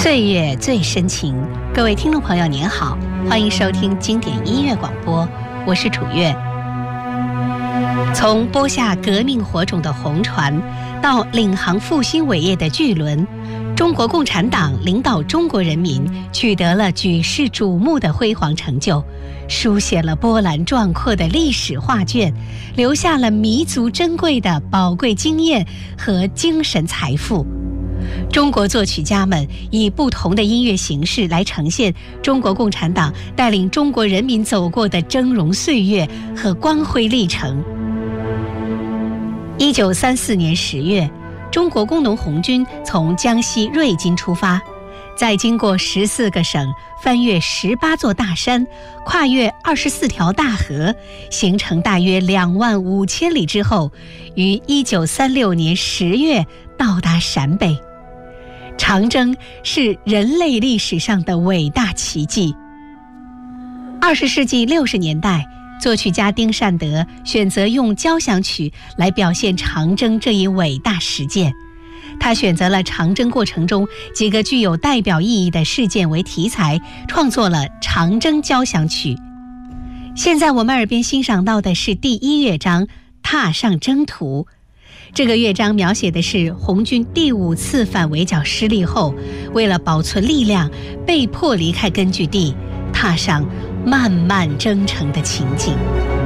岁月最深情，各位听众朋友您好，欢迎收听经典音乐广播，我是楚月。从播下革命火种的红船，到领航复兴伟业的巨轮，中国共产党领导中国人民取得了举世瞩目的辉煌成就，书写了波澜壮阔的历史画卷，留下了弥足珍贵的宝贵经验和精神财富。中国作曲家们以不同的音乐形式来呈现中国共产党带领中国人民走过的峥嵘岁月和光辉历程。1934年10月，中国工农红军从江西瑞金出发，在经过14个省、翻越18座大山、跨越24条大河，行程大约25000里之后，于1936年10月到达陕北。长征是人类历史上的伟大奇迹。20世纪60年代，作曲家丁善德选择用交响曲来表现长征这一伟大实践。他选择了长征过程中几个具有代表意义的事件为题材，创作了《长征交响曲》。现在我们耳边欣赏到的是第1乐章《踏上征途》。这个乐章描写的是红军第5次反围剿失利后，为了保存力量，被迫离开根据地，踏上漫漫征程的情景。